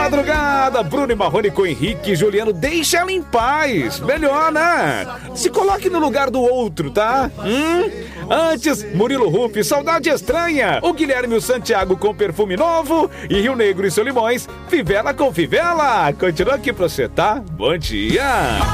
madrugada, Bruno e Marrone com Henrique e Juliano, deixa ela em paz. Melhor, né? Se coloque no lugar do outro, tá? Antes, Murilo Ruff, Saudade Estranha. O Guilherme e o Santiago com Perfume Novo. E Rio Negro e Solimões, Fivela com Fivela. Continua aqui pra você, tá? Bom dia.